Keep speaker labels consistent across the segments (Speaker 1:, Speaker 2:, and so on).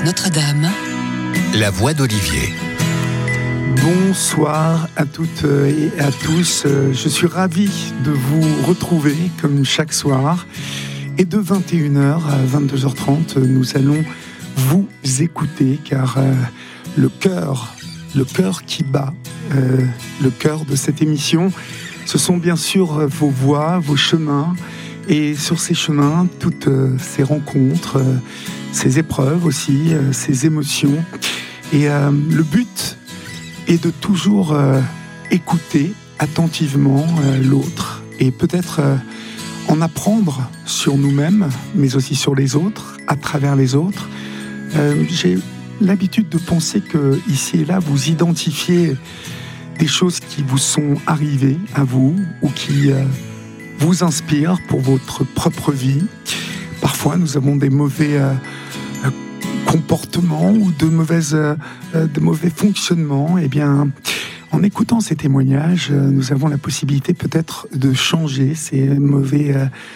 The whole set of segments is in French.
Speaker 1: RCF Notre-Dame, la voix d'Olivier.
Speaker 2: Bonsoir à toutes et à tous. Je suis ravi de vous retrouver comme chaque soir. Et de 21h à 22h30, nous allons vous écouter car le cœur qui bat, le cœur de cette émission, ce sont bien sûr vos voix, vos chemins. Et sur ces chemins, toutes ces rencontres, ces épreuves aussi, ces émotions. Et le but est de toujours écouter attentivement l'autre et peut-être en apprendre sur nous-mêmes, mais aussi sur les autres, à travers les autres. J'ai l'habitude de penser que ici et là, vous identifiez des choses qui vous sont arrivées à vous ou qui vous inspirent pour votre propre vie. Parfois, nous avons des mauvais comportements ou de mauvais fonctionnements. Eh bien, en écoutant ces témoignages, nous avons la possibilité peut-être de changer ces mauvais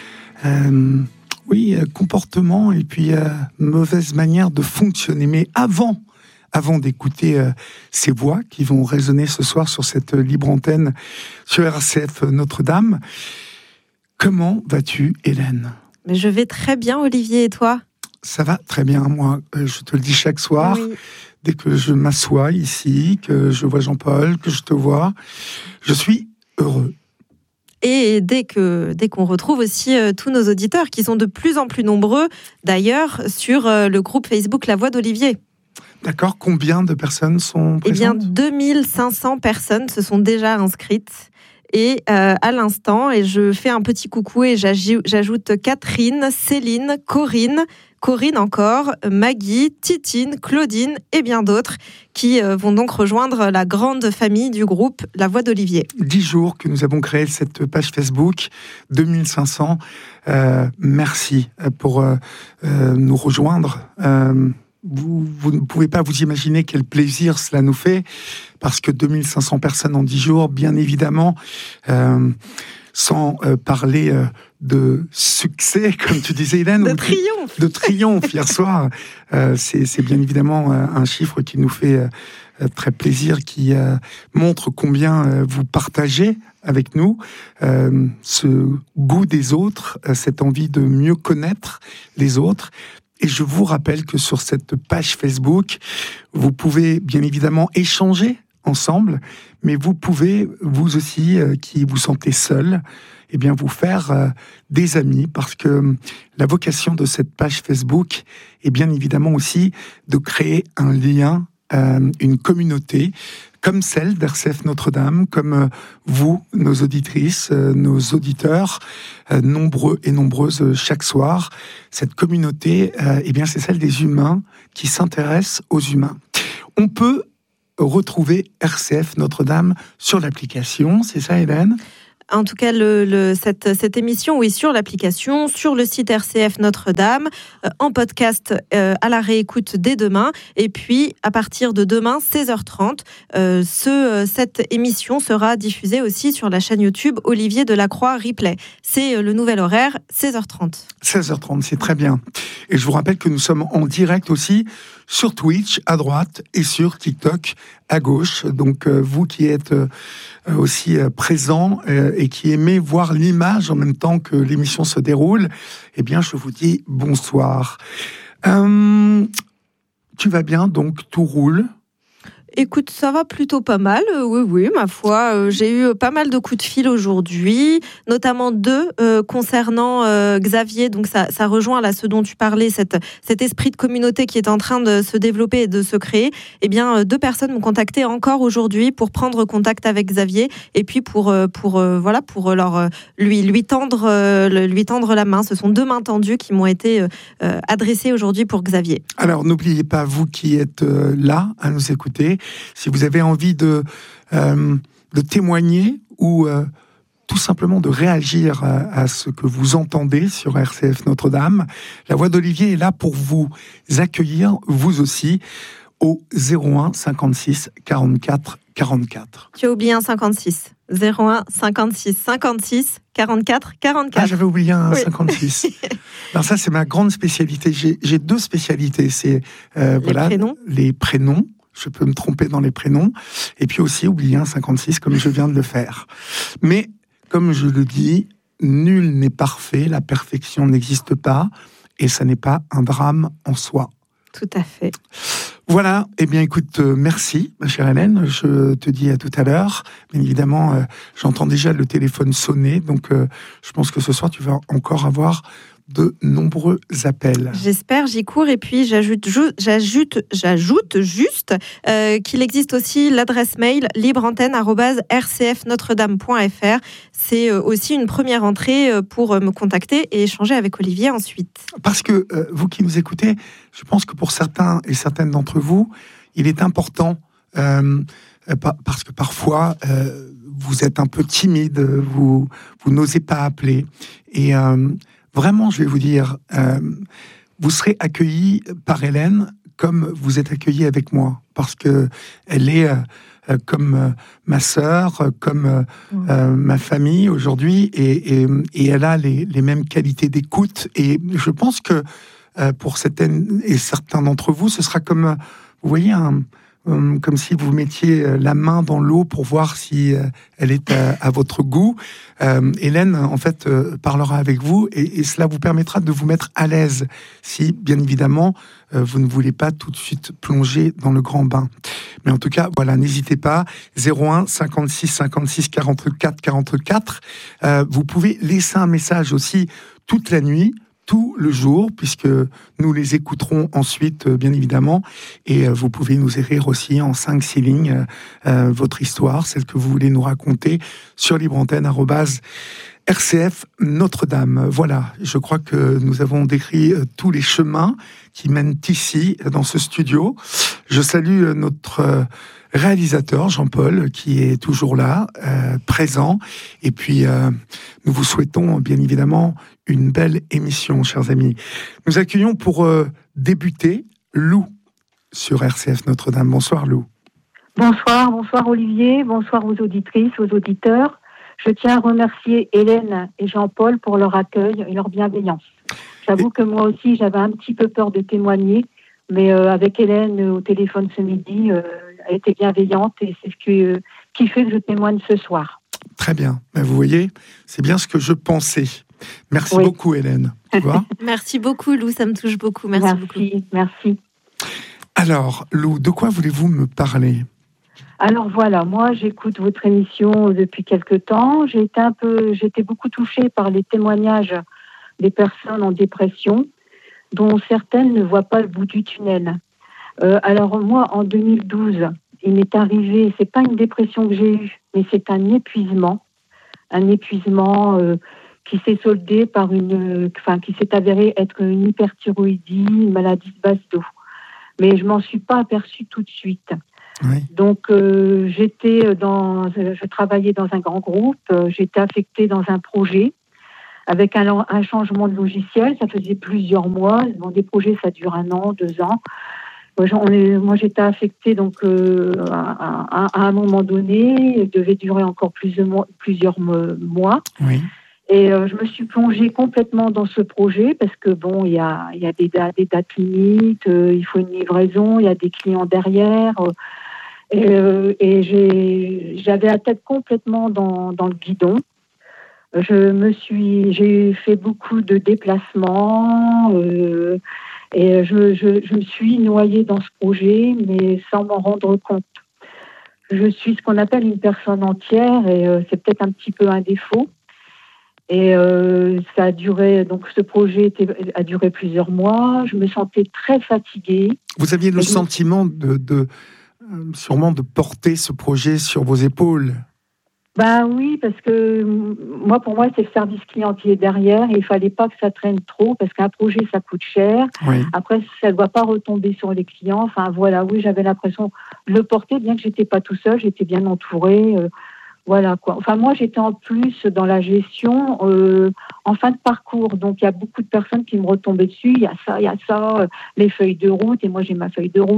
Speaker 2: comportements et puis mauvaises manières de fonctionner. Mais avant d'écouter ces voix qui vont résonner ce soir sur cette libre antenne sur RCF Notre-Dame, comment vas-tu, Hélène ?
Speaker 3: Mais je vais très bien, Olivier, et toi ?
Speaker 2: Ça va très bien, moi, je te le dis chaque soir,
Speaker 3: oui.
Speaker 2: Dès que je m'assois ici, que je vois Jean-Paul, que je te vois, je suis heureux.
Speaker 3: Et dès qu'on retrouve aussi tous nos auditeurs, qui sont de plus en plus nombreux, d'ailleurs, sur le groupe Facebook La Voix d'Olivier.
Speaker 2: D'accord, combien de personnes sont présentes ?
Speaker 3: Eh bien, 2500 personnes se sont déjà inscrites. Et à l'instant, et je fais un petit coucou et j'ajoute Catherine, Céline, Corinne encore, Maggie, Titine, Claudine et bien d'autres qui vont donc rejoindre la grande famille du groupe La Voix d'Olivier.
Speaker 2: 10 jours que nous avons créé cette page Facebook, 2500. Merci pour nous rejoindre. Vous ne pouvez pas vous imaginer quel plaisir cela nous fait, parce que 2500 personnes en 10 jours, bien évidemment, sans parler de succès, comme tu disais, Hélène. De triomphe hier soir. C'est bien évidemment un chiffre qui nous fait très plaisir, qui montre combien vous partagez avec nous ce goût des autres, cette envie de mieux connaître les autres. Et je vous rappelle que sur cette page Facebook, vous pouvez bien évidemment échanger ensemble, mais vous pouvez, vous aussi, qui vous sentez seul, eh bien vous faire des amis, parce que la vocation de cette page Facebook est bien évidemment aussi de créer un lien, une communauté, comme celle d'RCF Notre-Dame, comme vous, nos auditrices, nos auditeurs, nombreux et nombreuses chaque soir. Cette communauté, eh bien, c'est celle des humains qui s'intéressent aux humains. On peut retrouver RCF Notre-Dame sur l'application, c'est ça, Hélène ?
Speaker 3: En tout cas, cette émission, oui, sur l'application, sur le site RCF Notre-Dame, en podcast à la réécoute dès demain. Et puis, à partir de demain, 16h30, cette émission sera diffusée aussi sur la chaîne YouTube Olivier Delacroix Replay. C'est le nouvel horaire, 16h30.
Speaker 2: 16h30, c'est très bien. Et je vous rappelle que nous sommes en direct aussi sur Twitch à droite et sur TikTok à gauche. Donc vous qui êtes aussi présents et qui aimez voir l'image en même temps que l'émission se déroule, eh bien je vous dis bonsoir. Tu vas bien, donc tout roule ?
Speaker 3: Écoute, ça va plutôt pas mal, oui, ma foi. J'ai eu pas mal de coups de fil aujourd'hui, notamment 2 concernant Xavier. Donc ça rejoint là ce dont tu parlais, cet esprit de communauté qui est en train de se développer et de se créer. Eh bien, 2 personnes m'ont contacté encore aujourd'hui pour prendre contact avec Xavier et puis pour leur lui tendre la main. Ce sont 2 mains tendues qui m'ont été adressées aujourd'hui pour Xavier.
Speaker 2: Alors n'oubliez pas, vous qui êtes là à nous écouter, si vous avez envie de témoigner ou tout simplement de réagir à ce que vous entendez sur RCF Notre-Dame, la Voix d'Olivier est là pour vous accueillir, vous aussi. au 01 56 44 44.
Speaker 3: Tu as oublié un 56. 01 56 56 44 44.
Speaker 2: Ah, j'avais oublié un 56. Alors ça, c'est ma grande spécialité. J'ai 2 spécialités. C'est les prénoms. Je peux me tromper dans les prénoms. Et puis aussi oublier un 56, comme je viens de le faire. Mais, comme je le dis, nul n'est parfait. La perfection n'existe pas. Et ça n'est pas un drame en soi.
Speaker 3: Tout à fait.
Speaker 2: Voilà, eh bien écoute, merci ma chère Hélène, je te dis à tout à l'heure. Bien évidemment, j'entends déjà le téléphone sonner, donc je pense que ce soir tu vas encore avoir de nombreux appels.
Speaker 3: J'espère, j'y cours. Et puis j'ajoute juste qu'il existe aussi l'adresse mail libreantenne@rcfnotredame.fr. C'est aussi une première entrée pour me contacter et échanger avec Olivier ensuite.
Speaker 2: Parce que vous qui nous écoutez, je pense que pour certains et certaines d'entre vous, il est important, parce que parfois vous êtes un peu timide, vous n'osez pas appeler. Et vraiment, je vais vous dire, vous serez accueillis par Hélène comme vous êtes accueillis avec moi, parce que elle est comme ma sœur, comme ma famille aujourd'hui, et elle a les mêmes qualités d'écoute. Et je pense que pour certaines et certains d'entre vous, ce sera comme, vous voyez, comme si vous mettiez la main dans l'eau pour voir si elle est à votre goût. Hélène, en fait, parlera avec vous et cela vous permettra de vous mettre à l'aise si, bien évidemment, vous ne voulez pas tout de suite plonger dans le grand bain. Mais en tout cas, voilà, n'hésitez pas. 01 56 56 44 44. Vous pouvez laisser un message aussi toute la nuit, tout le jour, puisque nous les écouterons ensuite, bien évidemment, et vous pouvez nous écrire aussi en 5-6 lignes votre histoire, celle que vous voulez nous raconter, sur libreantenne@RCF Notre-Dame. Voilà, je crois que nous avons décrit tous les chemins qui mènent ici, dans ce studio. Je salue notre réalisateur, Jean-Paul, qui est toujours là, présent. Et puis, nous vous souhaitons, bien évidemment, une belle émission, chers amis. Nous accueillons pour débuter Lou sur RCF Notre-Dame. Bonsoir, Lou.
Speaker 4: Bonsoir Olivier, bonsoir aux auditrices, aux auditeurs. Je tiens à remercier Hélène et Jean-Paul pour leur accueil et leur bienveillance. J'avoue que moi aussi, j'avais un petit peu peur de témoigner, mais avec Hélène au téléphone ce midi, elle était bienveillante et c'est ce qui fait que je témoigne ce soir.
Speaker 2: Très bien. Ben, vous voyez, c'est bien ce que je pensais. Merci beaucoup, Hélène. Tu vois.
Speaker 3: Merci beaucoup, Lou, ça me touche beaucoup. Merci beaucoup.
Speaker 4: Merci.
Speaker 2: Alors, Lou, de quoi voulez-vous me parler ?
Speaker 4: Alors voilà, moi j'écoute votre émission depuis quelque temps. J'étais beaucoup touchée par les témoignages des personnes en dépression, dont certaines ne voient pas le bout du tunnel. Alors moi, en 2012, il m'est arrivé, c'est pas une dépression que j'ai eue, mais c'est un épuisement qui s'est soldé par qui s'est avéré être une hyperthyroïdie, une maladie de base d'eau. Mais je m'en suis pas aperçue tout de suite.
Speaker 2: Oui.
Speaker 4: Donc je travaillais dans un grand groupe, j'étais affectée dans un projet avec un changement de logiciel. Ça faisait plusieurs mois. Bon, des projets ça dure 1 an, 2 ans. Moi j'étais affectée donc à un moment donné, il devait durer encore plusieurs mois.
Speaker 2: Oui. Et
Speaker 4: je me suis plongée complètement dans ce projet parce que bon, il y a des dates limites, il faut une livraison, il y a des clients derrière. Et j'avais la tête complètement dans le guidon. J'ai fait beaucoup de déplacements et je me suis noyée dans ce projet, mais sans m'en rendre compte. Je suis ce qu'on appelle une personne entière et c'est peut-être un petit peu un défaut. Et ça a duré, donc ce projet a duré plusieurs mois. Je me sentais très fatiguée.
Speaker 2: Vous aviez le sentiment sûrement de porter ce projet sur vos épaules.
Speaker 4: Ben oui, parce que pour moi, c'est le service client qui est derrière. Et il fallait pas que ça traîne trop, parce qu'un projet, ça coûte cher.
Speaker 2: Oui.
Speaker 4: Après, ça ne doit pas retomber sur les clients. Enfin, voilà, oui, j'avais l'impression de le porter, bien que j'étais pas tout seul, j'étais bien entourée. Voilà, quoi. Enfin, moi, j'étais en plus dans la gestion en fin de parcours. Donc, il y a beaucoup de personnes qui me retombaient dessus. Il y a ça, les feuilles de route. Et moi, j'ai ma feuille de route.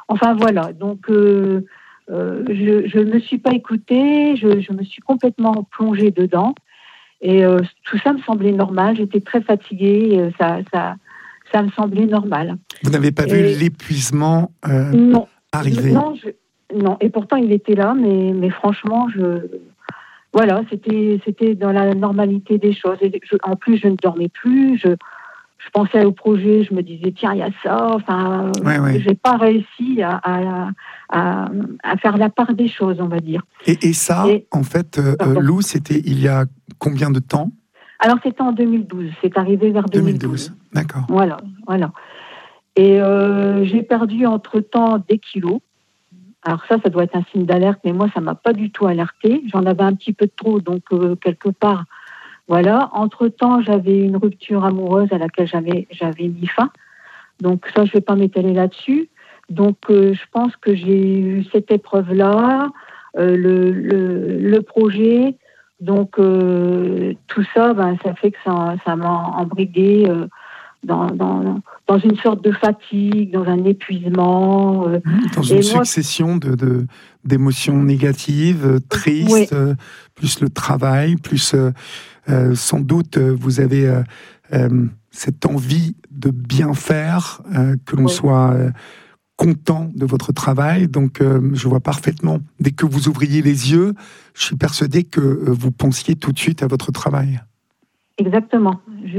Speaker 4: Enfin voilà, donc je ne me suis pas écoutée, je me suis complètement plongée dedans et tout ça me semblait normal. J'étais très fatiguée, ça me semblait normal.
Speaker 2: Vous n'avez pas vu l'épuisement
Speaker 4: non,
Speaker 2: arriver?
Speaker 4: Non, et pourtant il était là, mais franchement, voilà, c'était dans la normalité des choses. Et en plus, je ne dormais plus, je pensais au projet, je me disais, tiens, il y a ça. Enfin, je n'ai pas réussi à faire la part des choses, on va dire.
Speaker 2: Et ça, en fait, Lou, c'était il y a combien de temps?
Speaker 4: Alors, c'était en 2012. C'est arrivé vers 2012.
Speaker 2: D'accord.
Speaker 4: Voilà. Et j'ai perdu entre-temps des kilos. Alors ça doit être un signe d'alerte, mais moi, ça ne m'a pas du tout alertée. J'en avais un petit peu trop, donc quelque part, voilà. Entre-temps, j'avais une rupture amoureuse à laquelle j'avais mis fin. Donc ça, je ne vais pas m'étaler là-dessus. Donc je pense que j'ai eu cette épreuve-là, le projet. Donc tout ça, ça fait que ça m'a embriguée dans une sorte de fatigue, dans un épuisement.
Speaker 2: Dans une succession d'émotions négatives, tristes, plus le travail, plus sans doute vous avez cette envie de bien faire, que l'on soit content de votre travail. Donc je vois parfaitement, dès que vous ouvriez les yeux, je suis persuadé que vous pensiez tout de suite à votre travail. Exactement.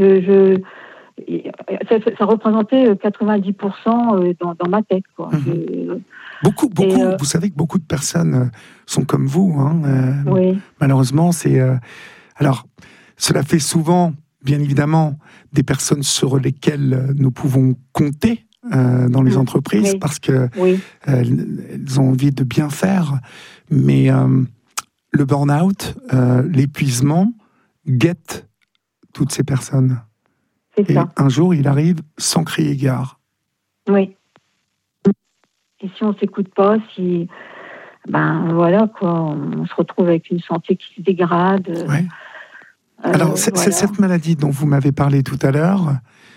Speaker 2: Ça représentait 90% dans ma tête, quoi. Beaucoup. Vous savez que beaucoup de personnes sont comme vous. Malheureusement, alors, cela fait souvent, bien évidemment, des personnes sur lesquelles nous pouvons compter dans les entreprises parce que elles ont envie de bien faire. Mais le burn-out, l'épuisement, guette toutes ces personnes. Et un jour, il arrive sans crier gare. Oui. Et si on ne s'écoute pas, voilà, quoi, on se retrouve avec une santé qui se dégrade. Ouais. Alors, c'est cette maladie dont vous m'avez parlé tout à l'heure,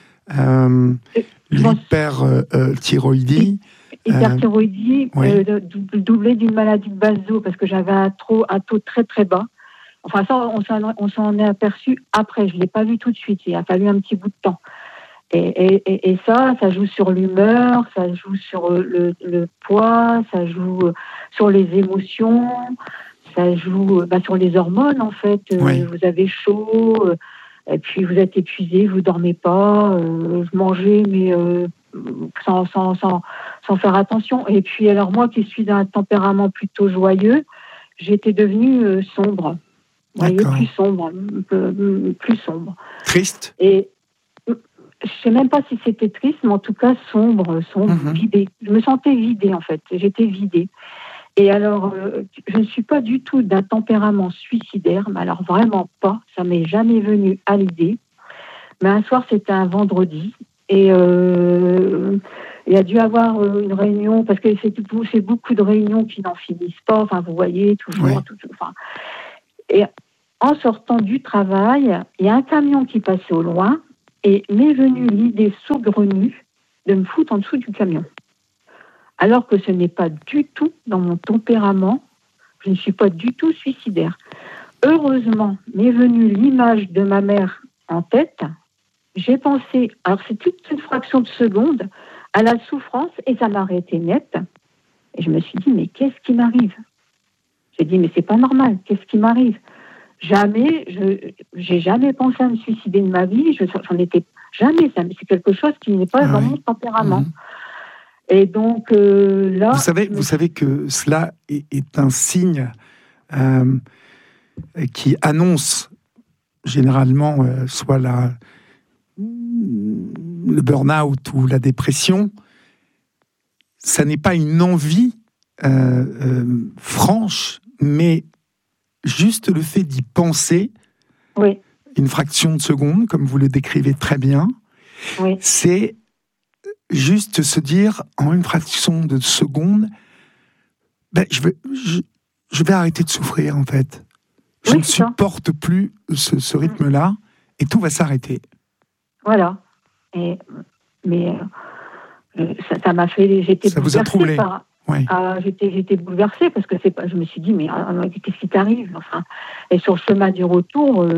Speaker 2: l'hyperthyroïdie. Hyperthyroïdie, doublée d'une maladie de base d'eau, parce que j'avais un taux très très bas. Enfin, ça, on s'en est aperçu après. Je ne l'ai pas vu tout de suite. Il a fallu un petit bout de temps. Et ça joue sur l'humeur, ça joue sur le poids, ça joue sur les émotions, ça joue sur les hormones, en fait. Vous avez chaud, et puis vous êtes épuisé, vous ne dormez pas, vous mangez, mais sans faire attention. Et puis, alors moi, qui suis d'un tempérament plutôt joyeux, j'étais devenue sombre. Plus sombre. Triste. Et je ne sais même pas si c'était triste, mais en tout cas sombre, vidée. Je me sentais vidée, en fait. J'étais vidée. Et alors, je ne suis pas du tout d'un tempérament suicidaire, mais alors vraiment pas. Ça ne m'est jamais venu à l'idée. Mais un soir, c'était un vendredi. Et il y a dû avoir une réunion, parce que c'est beaucoup de réunions qui n'en finissent pas. Enfin, vous voyez, toujours. Et en sortant du travail, il y a un camion qui passait au loin et m'est venue l'idée saugrenue de me foutre en dessous du camion. Alors que ce n'est pas du tout dans mon tempérament, je ne suis pas du tout suicidaire. Heureusement, m'est venue l'image de ma mère en tête. J'ai pensé, alors c'est toute une fraction de seconde, à la souffrance et ça m'a arrêté net. Et je me suis dit, mais qu'est-ce qui m'arrive ? J'ai dit, mais c'est pas normal, qu'est-ce qui m'arrive ? J'ai jamais pensé à me suicider de ma vie, j'en étais jamais, c'est quelque chose qui n'est pas dans mon tempérament. Et donc là... Vous savez que cela est un signe qui annonce généralement soit le burn-out ou la dépression. Ça n'est pas une envie franche, mais juste le fait d'y penser, une fraction de seconde, comme vous le décrivez très bien, c'est juste se dire, en une fraction de seconde, je vais arrêter de souffrir, en fait. Je ne supporte plus ce rythme-là, et tout va s'arrêter. Voilà. Mais
Speaker 4: Ça m'a fait...
Speaker 2: Ça vous a troublé? Oui.
Speaker 4: J'étais bouleversée parce que je me suis dit, mais qu'est-ce qui t'arrive? Enfin, et sur le chemin du retour,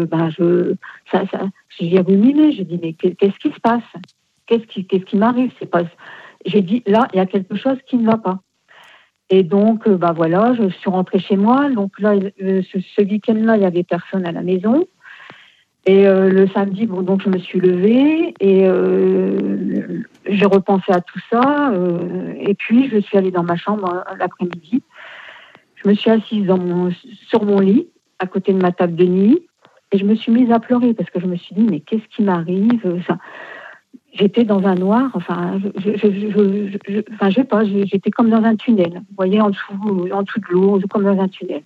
Speaker 4: j'ai ruminé. J'ai dit, mais qu'est-ce qui se passe? Qu'est-ce qui m'arrive? J'ai dit, là, il y a quelque chose qui ne va pas. Et donc, voilà, je suis rentrée chez moi. Donc là, ce week-end-là, il n'y avait personne à la maison. Et le samedi, donc je me suis levée et j'ai repensé à tout ça. Et puis, je suis allée dans ma chambre l'après-midi. Je me suis assise sur mon lit, à côté de ma table de nuit, et je me suis mise à pleurer parce que je me suis dit, mais qu'est-ce qui m'arrive? J'étais dans un noir, je sais pas, j'étais comme dans un tunnel. Vous voyez, en dessous de l'eau, comme dans un tunnel.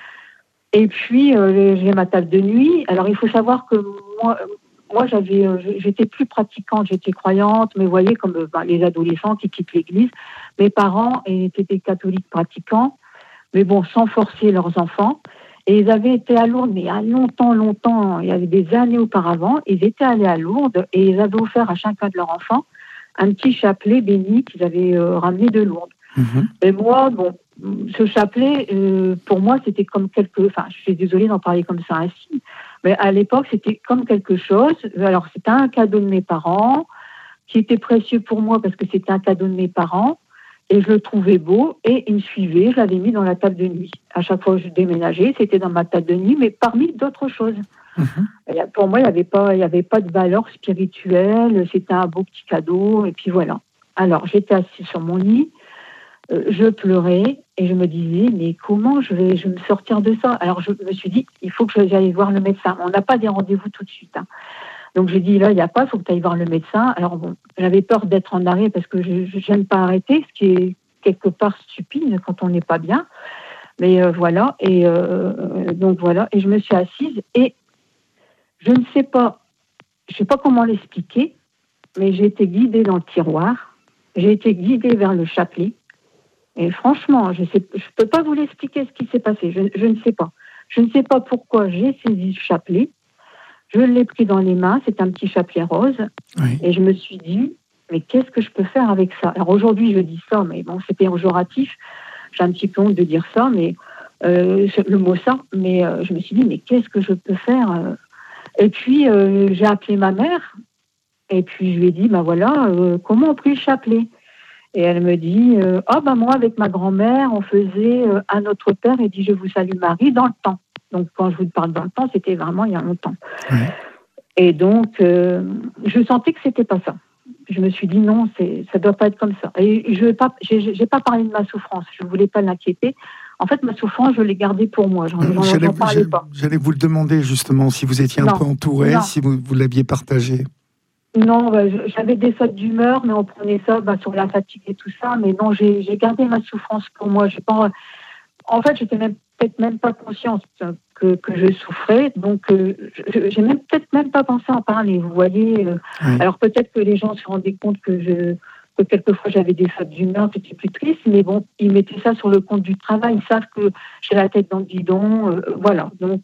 Speaker 4: Et puis, j'ai ma table de nuit. Alors, il faut savoir que moi j'étais plus pratiquante, j'étais croyante, mais vous voyez, comme les adolescents qui quittent l'église, mes parents étaient des catholiques pratiquants, mais bon, sans forcer leurs enfants. Et ils avaient été à Lourdes, mais il y a longtemps, il y avait des années auparavant, ils étaient allés à Lourdes et ils avaient offert à chacun de leurs enfants un petit chapelet béni qu'ils avaient ramené de Lourdes. Mm-hmm. Et moi, ce chapelet, pour moi, c'était comme je suis désolée d'en parler comme ça ainsi, mais à l'époque, c'était comme quelque chose. Alors, c'était un cadeau de mes parents, qui était précieux pour moi parce que c'était un cadeau de mes parents, et je le trouvais beau, et il me suivait, je l'avais mis dans la table de nuit. À chaque fois que je déménageais, c'était dans ma table de nuit, mais parmi d'autres choses. Mm-hmm. Pour moi, il n'y avait pas de valeur spirituelle, c'était un beau petit cadeau, et puis voilà. Alors, j'étais assise sur mon lit, je pleurais et je me disais, mais comment je vais me sortir de ça? Alors, je me suis dit, il faut que j'aille voir le médecin. On n'a pas des rendez-vous tout de suite. Hein. Donc, j'ai dit, là, il n'y a pas, il faut que tu ailles voir le médecin. Alors, j'avais peur d'être en arrêt parce que je n'aime pas arrêter, ce qui est quelque part stupide quand on n'est pas bien. Mais voilà. Et donc, voilà. Et je me suis assise et je ne sais pas comment l'expliquer, mais j'ai été guidée dans le tiroir. J'ai été guidée vers le chapelet. Et franchement, je peux pas vous l'expliquer ce qui s'est passé. Je ne sais pas. Je ne sais pas pourquoi j'ai saisi le chapelet. Je l'ai pris dans les mains. C'est un petit chapelet rose. Oui. Et je me suis dit, mais qu'est-ce que je peux faire avec ça? Alors aujourd'hui, je dis ça, mais bon, c'est péjoratif. J'ai un petit peu honte de dire ça, mais le mot ça. Mais je me suis dit, mais qu'est-ce que je peux faire? Et puis, j'ai appelé ma mère. Et puis, je lui ai dit, voilà, comment on prie le chapelet? Et elle me dit, moi, avec ma grand-mère, on faisait à notre Père et dit, je vous salue Marie, dans le temps. Donc, quand je vous parle dans le temps, c'était vraiment il y a longtemps. Oui. Et donc, je sentais que c'était pas ça. Je me suis dit, non, ça doit pas être comme ça. Et j'ai pas parlé de ma souffrance. Je voulais pas l'inquiéter. En fait, ma souffrance, je l'ai gardée pour moi. J'en parlais pas.
Speaker 2: J'allais vous le demander, justement, si vous étiez un peu entouré, si vous l'aviez partagé.
Speaker 4: Non, j'avais des sautes d'humeur, mais on prenait ça sur la fatigue et tout ça. Mais non, j'ai gardé ma souffrance pour moi. En fait, j'étais peut-être même pas consciente que je souffrais. Donc, j'ai peut-être même pas pensé à en parler. Vous voyez. Oui. Alors peut-être que les gens se rendaient compte que quelquefois j'avais des sautes d'humeur, que j'étais plus triste. Mais bon, ils mettaient ça sur le compte du travail. Ils savent que j'ai la tête dans le guidon. Voilà. Donc,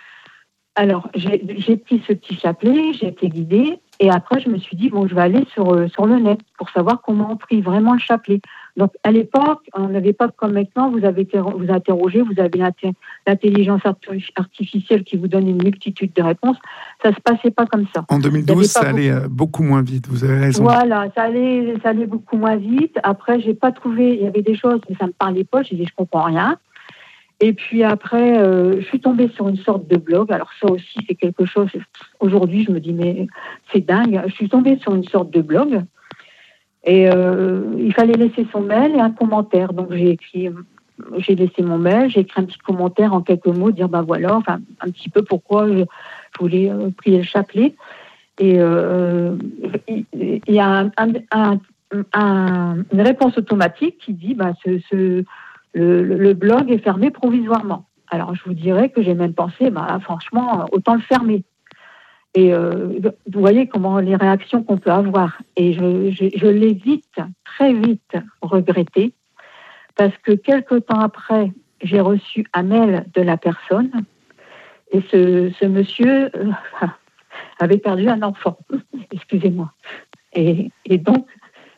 Speaker 4: alors j'ai pris ce petit chapelet, j'ai été guidée. Et après, je me suis dit, je vais aller sur le net pour savoir comment on prie vraiment le chapelet. Donc, à l'époque, on n'avait pas comme maintenant, vous interrogez, vous avez l'intelligence artificielle qui vous donne une multitude de réponses. Ça ne se passait pas comme ça.
Speaker 2: En 2012, ça allait beaucoup moins vite, vous avez raison.
Speaker 4: Voilà, ça allait beaucoup moins vite. Après, je n'ai pas trouvé, il y avait des choses, mais ça ne me parlait pas. J'ai dit, je ne comprends rien. Et puis après, je suis tombée sur une sorte de blog. Alors ça aussi, c'est quelque chose... Aujourd'hui, je me dis, mais c'est dingue. Je suis tombée sur une sorte de blog. Et il fallait laisser son mail et un commentaire. Donc j'ai laissé mon mail, j'ai écrit un petit commentaire en quelques mots, dire, voilà, enfin, un petit peu pourquoi je voulais prier le chapelet. Et il y a une réponse automatique qui dit, le blog est fermé provisoirement. Alors, je vous dirais que j'ai même pensé, franchement, autant le fermer. Et vous voyez comment les réactions qu'on peut avoir. Et je l'ai très vite regretté, parce que quelque temps après, j'ai reçu un mail de la personne, et ce monsieur avait perdu un enfant. Excusez-moi. Et donc,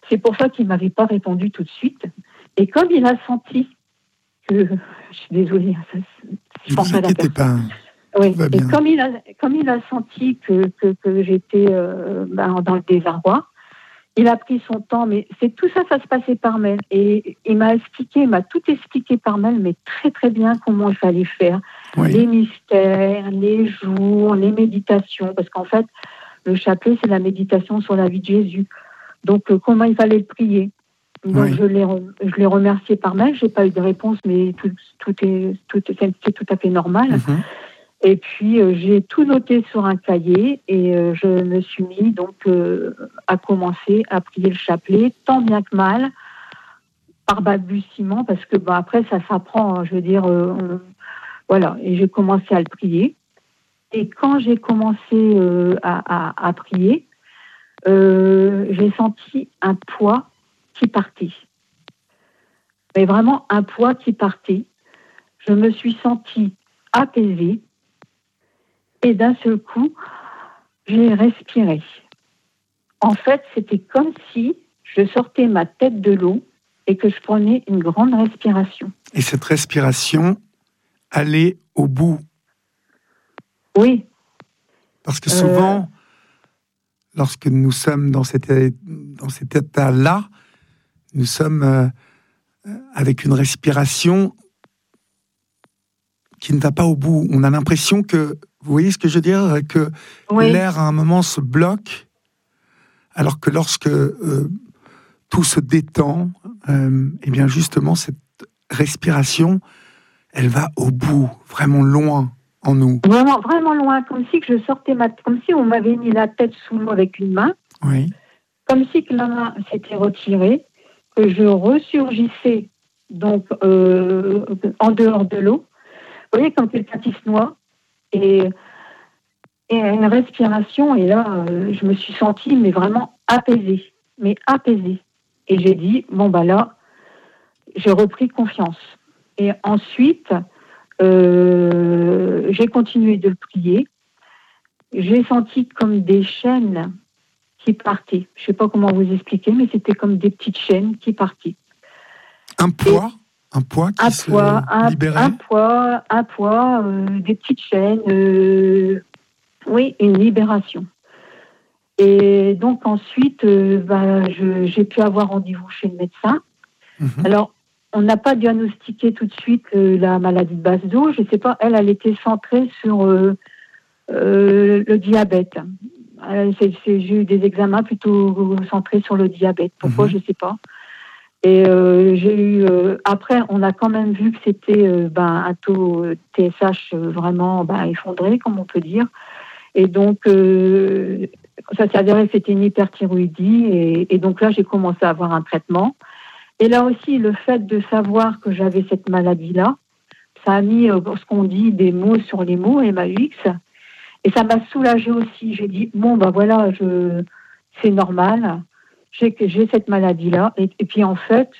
Speaker 4: c'est pour ça qu'il ne m'avait pas répondu tout de suite. Et comme il a senti que... Je suis désolée,
Speaker 2: ne vous inquiétez pas.
Speaker 4: Oui, et comme il a senti que j'étais dans le désarroi, il a pris son temps, mais tout ça se passait par mail. Et il m'a tout expliqué par mail, mais très très bien comment il fallait faire. Oui. Les mystères, les jours, les méditations, parce qu'en fait, le chapelet, c'est la méditation sur la vie de Jésus. Donc, comment il fallait le prier. Donc, oui. Je l'ai remercié par mail. Je n'ai pas eu de réponse, mais c'est tout à fait normal. Mm-hmm. Et puis, j'ai tout noté sur un cahier et je me suis mis donc à commencer à prier le chapelet, tant bien que mal, par balbutiement, parce que après, ça s'apprend, je veux dire, voilà. Et j'ai commencé à le prier. Et quand j'ai commencé à prier, j'ai senti un poids qui partait. Mais vraiment un poids qui partait. Je me suis sentie apaisée. Et d'un seul coup, j'ai respiré. En fait, c'était comme si je sortais ma tête de l'eau et que je prenais une grande respiration.
Speaker 2: Et cette respiration allait au bout.
Speaker 4: Oui.
Speaker 2: Parce que souvent, lorsque nous sommes dans cet état-là, nous sommes avec une respiration qui ne va pas au bout. On a l'impression que, vous voyez ce que je veux dire, que oui. L'air à un moment se bloque, alors que lorsque tout se détend, eh bien justement cette respiration, elle va au bout, vraiment loin en nous.
Speaker 4: Vraiment, vraiment loin, comme si que je sortais comme si on m'avait mis la tête sous l'eau avec une main,
Speaker 2: oui.
Speaker 4: Comme si que la main s'était retirée, que je ressurgissais donc en dehors de l'eau. Vous voyez, comme quelqu'un qui se noie, et une respiration, et là, je me suis sentie, mais vraiment apaisée. Et j'ai dit, là, j'ai repris confiance. Et ensuite, j'ai continué de prier. J'ai senti comme des chaînes qui partaient. Je ne sais pas comment vous expliquer, mais c'était comme des petites chaînes qui partaient.
Speaker 2: Un poids qui se libérait.
Speaker 4: Un poids, des petites chaînes, oui, une libération. Et donc ensuite, j'ai pu avoir rendez-vous chez le médecin. Mm-hmm. Alors, on n'a pas diagnostiqué tout de suite la maladie de base d'eau. Je ne sais pas, elle était centrée sur le diabète. J'ai eu des examens plutôt centrés sur le diabète. Pourquoi, je ne sais pas. Et j'ai eu après, on a quand même vu que c'était un taux TSH vraiment effondré, comme on peut dire. Et donc, ça s'est avéré que c'était une hyperthyroïdie. Et donc là, j'ai commencé à avoir un traitement. Et là aussi, le fait de savoir que j'avais cette maladie-là, ça a mis, ce qu'on dit, des mots sur les mots, MAUX. Et ça m'a soulagée aussi. J'ai dit, voilà, c'est normal. J'ai cette maladie-là. Et puis, en fait,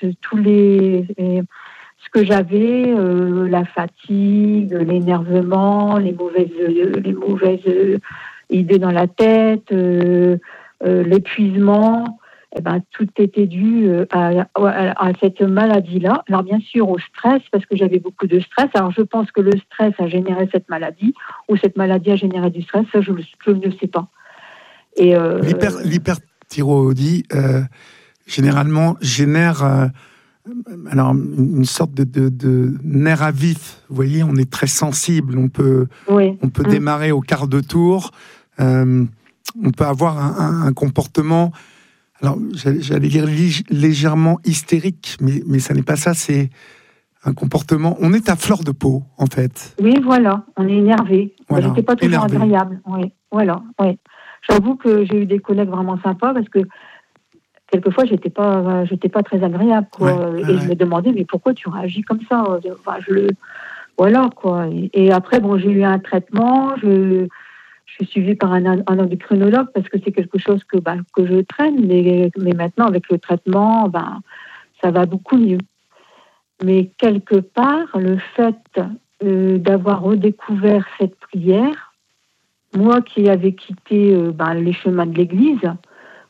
Speaker 4: ce que j'avais, la fatigue, l'énervement, les mauvaises idées dans la tête, l'épuisement, tout était dû à cette maladie-là. Alors, bien sûr, au stress, parce que j'avais beaucoup de stress. Alors, je pense que le stress a généré cette maladie, ou cette maladie a généré du stress, ça, je ne sais pas. Et
Speaker 2: l'hyperthyroïdie, généralement, génère une sorte de nerf à vif. Vous voyez, on est très sensible. On peut démarrer au quart de tour. On peut avoir un comportement... Alors, j'allais dire légèrement hystérique, mais ça n'est pas ça, c'est un comportement... On est à fleur de peau, en fait.
Speaker 4: Oui, voilà, on est énervé. Voilà. J'étais pas toujours agréable. Oui, voilà, oui. J'avoue que j'ai eu des collègues vraiment sympas, parce que quelquefois, j'étais pas très agréable, quoi. Ouais, et je me demandais, mais pourquoi tu réagis comme ça? Voilà, quoi. Et après, j'ai eu un traitement, je suis suivie par un endocrinologue parce que c'est quelque chose que je traîne, mais maintenant, avec le traitement, ça va beaucoup mieux. Mais quelque part, le fait d'avoir redécouvert cette prière, moi qui avais quitté les chemins de l'Église,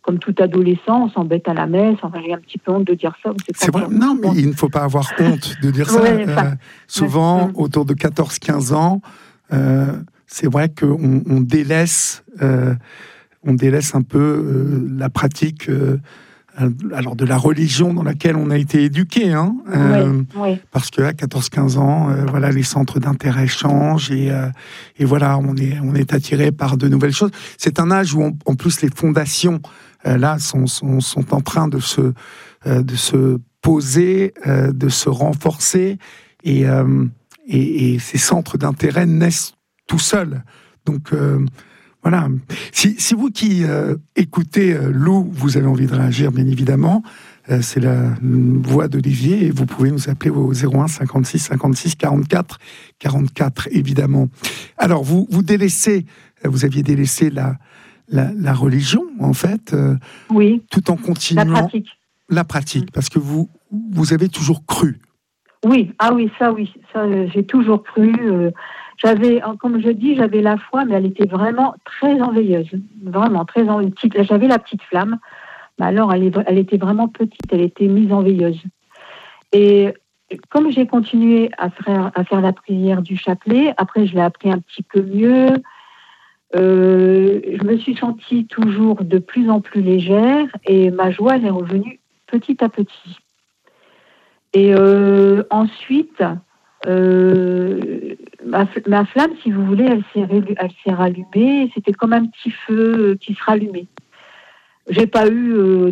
Speaker 4: comme tout adolescent, on s'embête à la messe. Enfin, j'ai un petit peu honte de dire ça.
Speaker 2: C'est vrai. Non, mais il ne faut pas avoir honte de dire ça. Souvent, autour de 14-15 ans, c'est vrai qu'on délaisse un peu la pratique alors de la religion dans laquelle on a été éduqué, parce que à 14-15 ans, voilà, les centres d'intérêt changent et voilà, on est attiré par de nouvelles choses. C'est un âge où en plus les fondations là sont en train de se poser, de se renforcer et ces centres d'intérêt naissent tout seuls. Donc voilà. Si vous qui écoutez Lou, vous avez envie de réagir, bien évidemment, c'est la voix d'Olivier et vous pouvez nous appeler au 01 56 56 44 44, évidemment. Alors, vous aviez délaissé la religion, en fait,
Speaker 4: oui,
Speaker 2: tout en continuant la pratique, parce que vous avez toujours cru.
Speaker 4: Oui, ça, j'ai toujours cru. J'avais, comme je dis, j'avais la foi, mais elle était vraiment très enveilleuse. Vraiment, très enveilleuse. J'avais la petite flamme, mais alors elle était vraiment petite, elle était mise en veilleuse. Et comme j'ai continué à faire la prière du chapelet, après je l'ai appris un petit peu mieux, je me suis sentie toujours de plus en plus légère et ma joie, elle est revenue petit à petit. Et ensuite, ma flamme, si vous voulez, elle s'est rallumée. C'était comme un petit feu qui se rallumait. J'ai pas eu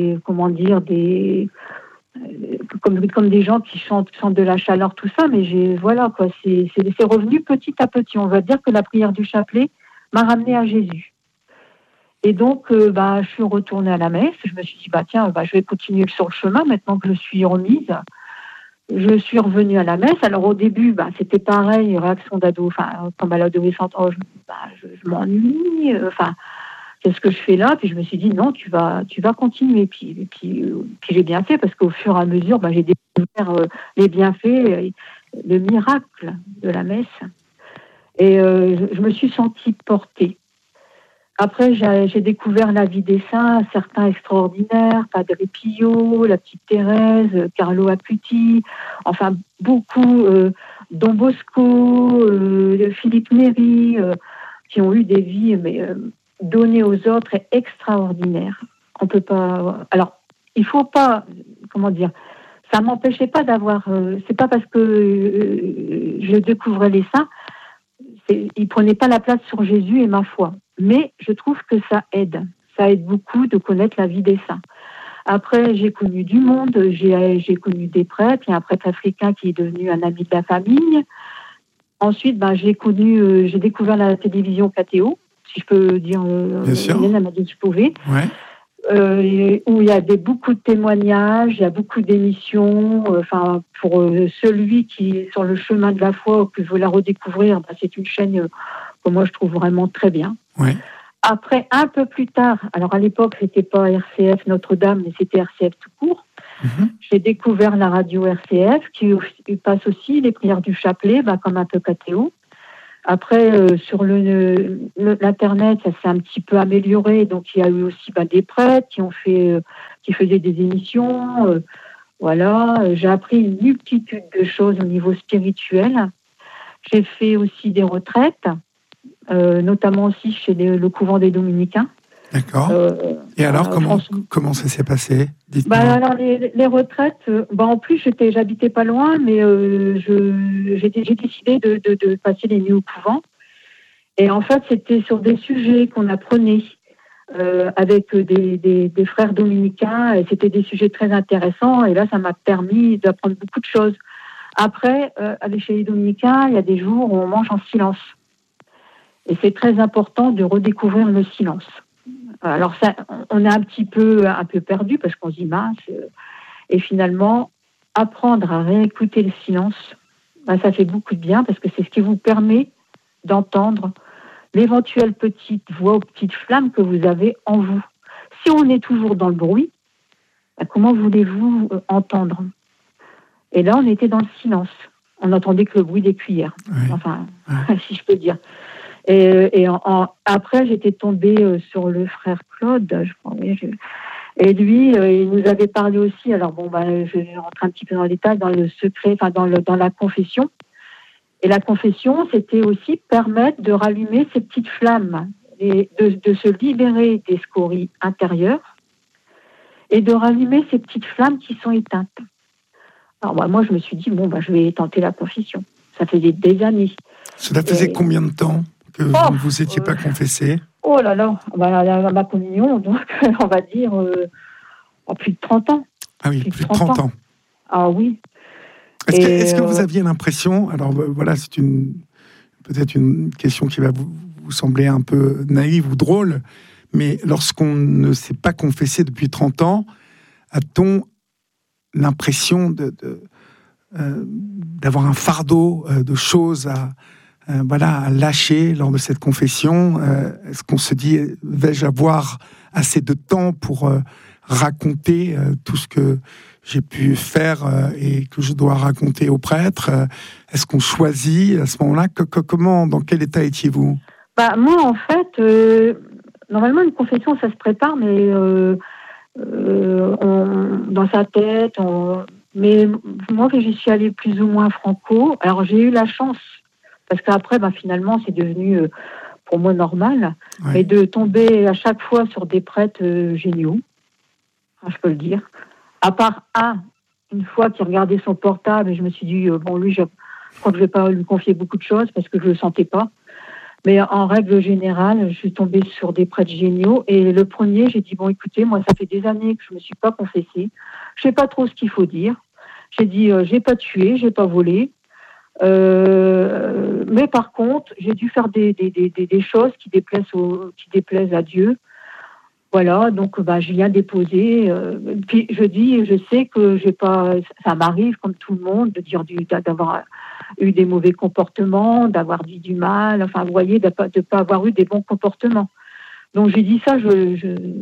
Speaker 4: comme des gens qui sentent de la chaleur, tout ça, mais c'est revenu petit à petit. On va dire que la prière du chapelet m'a ramenée à Jésus. Et donc, je suis retournée à la messe. Je me suis dit, je vais continuer sur le chemin maintenant que je suis remise. Je suis revenue à la messe. Alors au début, c'était pareil, réaction d'ado, comme à l'adolescente, je m'ennuie, qu'est-ce que je fais là? Puis je me suis dit non, tu vas continuer. Puis j'ai bien fait parce qu'au fur et à mesure, j'ai découvert les bienfaits, le miracle de la messe. Et je me suis sentie portée. Après, j'ai découvert la vie des saints, certains extraordinaires, Padre Pio, la petite Thérèse, Carlo Acuti, enfin beaucoup, Don Bosco, Philippe Néri, qui ont eu des vies données aux autres et extraordinaires. On peut pas. Alors, il faut pas, ça m'empêchait pas d'avoir. C'est pas parce que je découvrais les saints, ils prenaient pas la place sur Jésus et ma foi. Mais je trouve que ça aide. Ça aide beaucoup de connaître la vie des saints. Après, j'ai connu du monde, j'ai connu des prêtres. Il y a un prêtre africain qui est devenu un ami de la famille. Ensuite, j'ai découvert la télévision KTO, si je peux dire.
Speaker 2: Bien sûr.
Speaker 4: Elle m'a dit que je pouvais.
Speaker 2: Ouais.
Speaker 4: Où il y a beaucoup de témoignages, il y a beaucoup d'émissions. Pour celui qui est sur le chemin de la foi ou qui veut la redécouvrir, c'est une chaîne que moi je trouve vraiment très bien.
Speaker 2: Ouais.
Speaker 4: Après, un peu plus tard, alors à l'époque c'était pas RCF Notre-Dame, mais c'était RCF tout court. Mm-hmm. J'ai découvert la radio RCF qui passe aussi les prières du chapelet, comme un peu KTO. Après, sur l'internet, ça s'est un petit peu amélioré. Donc, il y a eu aussi des prêtres qui faisaient des émissions. Voilà, j'ai appris une multitude de choses au niveau spirituel. J'ai fait aussi des retraites, notamment aussi chez le couvent des Dominicains.
Speaker 2: D'accord. Et alors, comment ça s'est passé? Dites-moi.
Speaker 4: Alors, les retraites, en plus, j'habitais pas loin, mais j'ai décidé de passer les nuits au couvent. Et en fait, c'était sur des sujets qu'on apprenait avec des frères dominicains. Et c'était des sujets très intéressants. Et là, ça m'a permis d'apprendre beaucoup de choses. Après, chez les dominicains, il y a des jours où on mange en silence. Et c'est très important de redécouvrir le silence. Alors ça, on est un peu perdu parce qu'on se dit mince. Et finalement, apprendre à réécouter le silence, ça fait beaucoup de bien parce que c'est ce qui vous permet d'entendre l'éventuelle petite voix ou petite flamme que vous avez en vous. Si on est toujours dans le bruit, comment voulez-vous entendre? Et là, on était dans le silence. On n'entendait que le bruit des cuillères.
Speaker 2: Oui.
Speaker 4: Enfin, si je peux dire. Et après, j'étais tombée sur le frère Claude, je crois. Et lui, il nous avait parlé aussi. Alors je vais rentrer un petit peu dans les détails, dans le secret, dans la confession. Et la confession, c'était aussi permettre de rallumer ces petites flammes et de se libérer des scories intérieures et de rallumer ces petites flammes qui sont éteintes. Alors moi, je me suis dit, je vais tenter la confession. Ça faisait des années.
Speaker 2: Cela faisait combien de temps que vous ne vous étiez pas confessé?
Speaker 4: Oh là là, ma communion, donc on va dire plus de 30 ans.
Speaker 2: Ah oui, plus de 30 ans.
Speaker 4: Ah oui.
Speaker 2: Est-ce que vous aviez l'impression, alors voilà, c'est peut-être une question qui va vous sembler un peu naïve ou drôle, mais lorsqu'on ne s'est pas confessé depuis 30 ans, a-t-on l'impression d'avoir un fardeau de choses à lâcher lors de cette confession? Est-ce qu'on se dit, vais-je avoir assez de temps pour raconter tout ce que j'ai pu faire et que je dois raconter au prêtre? Est-ce qu'on choisit à ce moment-là? Dans quel état étiez-vous?
Speaker 4: Moi, en fait, normalement, une confession, ça se prépare, mais dans sa tête. Mais moi, j'y suis allée plus ou moins franco. Alors, j'ai eu la chance, parce qu'après, finalement, c'est devenu pour moi normal, mais de tomber à chaque fois sur des prêtres géniaux, je peux le dire. À part une fois qui regardait son portable, et je me suis dit, lui, je crois que je ne vais pas lui confier beaucoup de choses parce que je ne le sentais pas. Mais en règle générale, je suis tombée sur des prêtres géniaux. Et le premier, j'ai dit, écoutez, moi, ça fait des années que je ne me suis pas confessée. Je ne sais pas trop ce qu'il faut dire. J'ai dit, je n'ai pas tué, je n'ai pas volé. Mais par contre, j'ai dû faire des choses qui déplaisent à Dieu. Voilà, donc je viens déposer. Puis je sais que ça m'arrive comme tout le monde d'avoir eu des mauvais comportements, d'avoir dit du mal. Enfin, vous voyez, de pas avoir eu des bons comportements. Donc j'ai dit ça. Je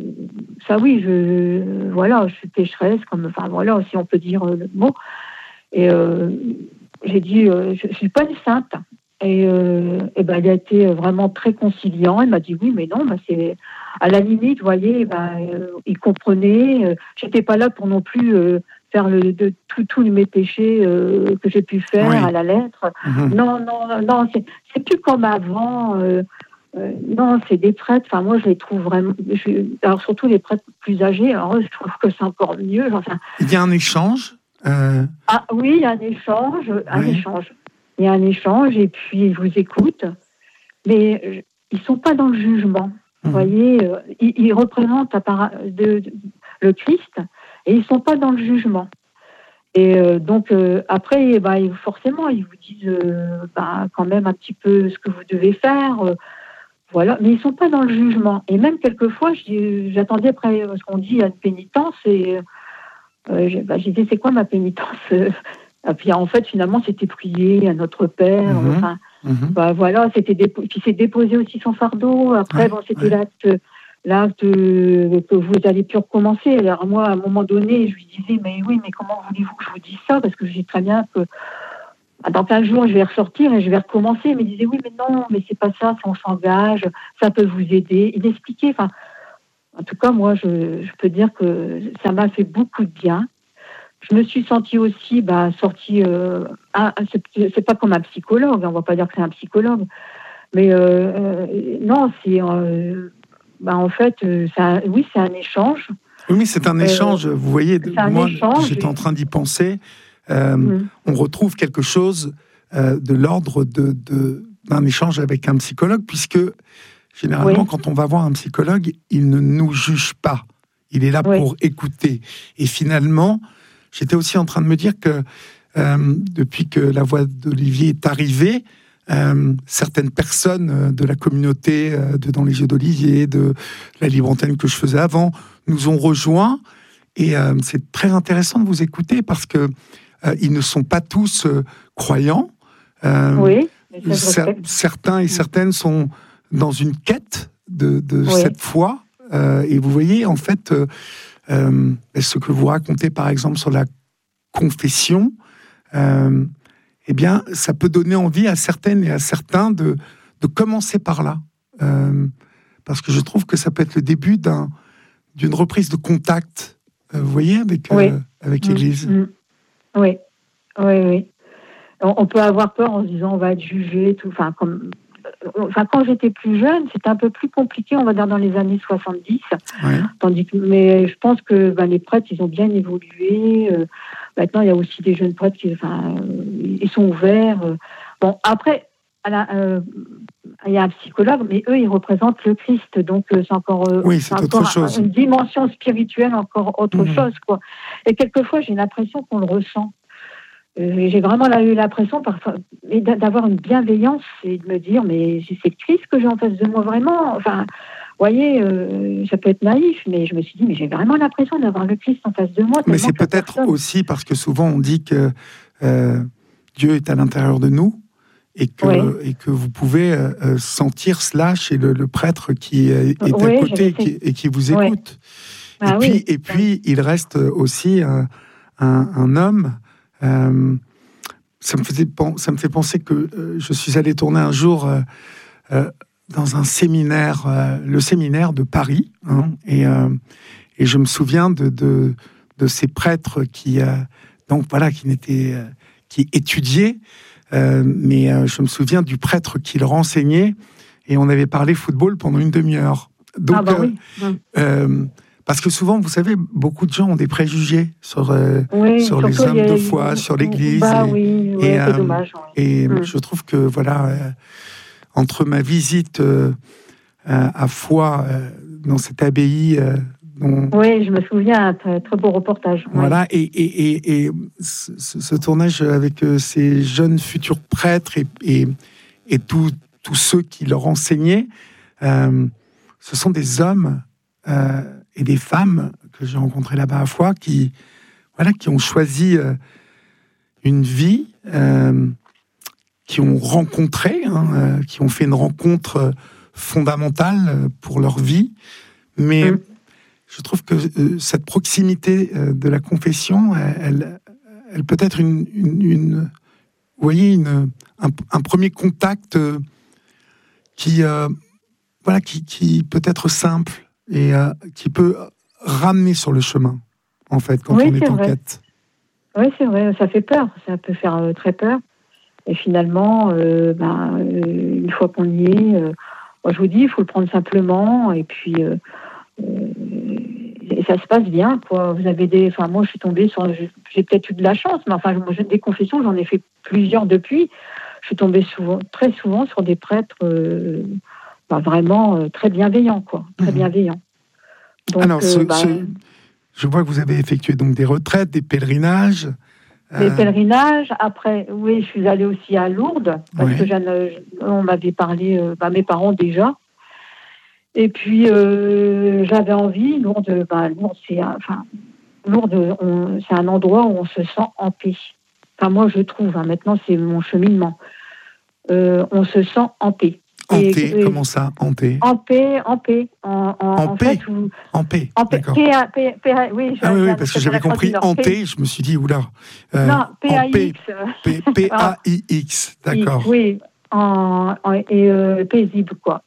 Speaker 4: suis pécheresse, si on peut dire le mot. Et j'ai dit, je suis pas une sainte. Et il a été vraiment très conciliant. Il m'a dit oui, mais non, c'est à la limite, vous voyez, il comprenait. J'étais pas là pour non plus faire tous mes péchés que j'ai pu faire à la lettre. Mm-hmm. Non, c'est plus comme avant. Non, c'est des prêtres. Enfin, moi, je les trouve vraiment. Alors surtout les prêtres plus âgés. Alors, je trouve que c'est encore mieux.
Speaker 2: Il y a un échange.
Speaker 4: Ah oui, il y a un échange. Il y a un échange et puis ils vous écoutent, mais ils ne sont pas dans le jugement. Vous voyez, ils représentent le Christ et ils ne sont pas dans le jugement. Et donc, après, forcément, ils vous disent quand même un petit peu ce que vous devez faire. Voilà, mais ils ne sont pas dans le jugement. Et même quelquefois, j'attendais après ce qu'on dit à une pénitence et j'ai dit, c'est quoi ma pénitence? Et puis en fait, finalement, c'était prier à notre Père. Voilà, puis c'est déposer aussi son fardeau. Après, c'était l'acte que vous allez plus recommencer. Alors moi, à un moment donné, je lui disais, mais comment voulez-vous que je vous dise ça? Parce que je dis très bien que dans 15 jours, je vais ressortir et je vais recommencer. Mais il disait, oui, mais non, mais c'est pas ça, on s'engage, ça peut vous aider. Il expliquait, en tout cas, moi, je peux dire que ça m'a fait beaucoup de bien. Je me suis sentie aussi sortie. C'est pas comme un psychologue, on va pas dire que c'est un psychologue, mais non, c'est en fait, c'est un échange.
Speaker 2: Oui, c'est un échange. Vous voyez, moi, j'étais en train d'y penser. On retrouve quelque chose de l'ordre d'un échange avec un psychologue, puisque généralement, quand on va voir un psychologue, il ne nous juge pas. Il est là pour écouter. Et finalement, j'étais aussi en train de me dire que depuis que la voix d'Olivier est arrivée, certaines personnes de la communauté de Dans les yeux d'Olivier, de la libre antenne que je faisais avant, nous ont rejoints. Et c'est très intéressant de vous écouter parce que ils ne sont pas tous croyants. Certains et certaines sont dans une quête de cette foi. Et vous voyez, en fait, ce que vous racontez, par exemple, sur la confession, ça peut donner envie à certaines et à certains de de commencer par là, parce que je trouve que ça peut être le début d'une reprise de contact, vous voyez, avec l'Église.
Speaker 4: Oui. On peut avoir peur en se disant on va être jugé, tout. Quand j'étais plus jeune, c'était un peu plus compliqué, on va dire dans les années 70. Ouais. Mais je pense que les prêtres, ils ont bien évolué. Maintenant, il y a aussi des jeunes prêtres ils sont ouverts. Bon, après, il y a un psychologue, mais eux, ils représentent le Christ. Donc, c'est encore, une dimension spirituelle, encore autre chose, quoi. Et quelquefois, j'ai l'impression qu'on le ressent. J'ai vraiment eu l'impression parfois d'avoir une bienveillance et de me dire mais c'est Christ que j'ai en face de moi vraiment. Enfin, vous voyez, ça peut être naïf, mais je me suis dit mais j'ai vraiment l'impression d'avoir le Christ en face de moi.
Speaker 2: Mais c'est peut-être aussi parce que souvent on dit que Dieu est à l'intérieur de nous et que vous pouvez sentir cela chez le prêtre qui est à côté et qui vous écoute. Et puis il reste aussi un homme. Ça me fait penser que je suis allé tourner un jour dans un séminaire, le séminaire de Paris, et je me souviens de ces prêtres qui étudiaient, mais je me souviens du prêtre qui leur enseignait, et on avait parlé football pendant une demi-heure. Donc, parce que souvent, vous savez, beaucoup de gens ont des préjugés sur les hommes de foi, sur l'Église.
Speaker 4: C'est dommage.
Speaker 2: Je trouve que, entre ma visite à Foix, dans cette abbaye...
Speaker 4: je me souviens, un très, très beau reportage.
Speaker 2: Voilà, et ce tournage avec ces jeunes futurs prêtres et tous ceux qui leur enseignaient, ce sont des hommes... et des femmes que j'ai rencontrées là-bas à Foix qui ont choisi une vie, qui ont rencontré, qui ont fait une rencontre fondamentale pour leur vie. Mais je trouve que cette proximité de la confession, elle peut être un premier contact qui peut être simple et qui peut ramener sur le chemin, en fait, quand on est en quête.
Speaker 4: Oui, c'est vrai, ça fait peur, ça peut faire très peur. Et finalement, une fois qu'on y est, moi je vous dis, il faut le prendre simplement, et puis et ça se passe bien, quoi. Vous avez moi je suis tombée sur, j'ai peut-être eu de la chance, mais des confessions, j'en ai fait plusieurs depuis. Je suis tombée très souvent sur des prêtres vraiment très bienveillants, quoi, très bienveillants. Donc,
Speaker 2: alors, je vois que vous avez effectué donc des retraites, des pèlerinages.
Speaker 4: Des pèlerinages. Après, je suis allée aussi à Lourdes, parce que on m'avait parlé, mes parents déjà. Et puis, j'avais envie. Lourdes, c'est un endroit où on se sent en paix. Enfin, moi, je trouve. Maintenant, c'est mon cheminement. On se sent en paix.
Speaker 2: Hanté, comment ça, hanté ?
Speaker 4: En paix. En paix,
Speaker 2: d'accord.
Speaker 4: Oui,
Speaker 2: parce que j'avais compris hanté, je me suis dit, oula.
Speaker 4: Non, P-A-I-X.
Speaker 2: P-A-I-X, d'accord.
Speaker 4: Oui, et paisible, quoi.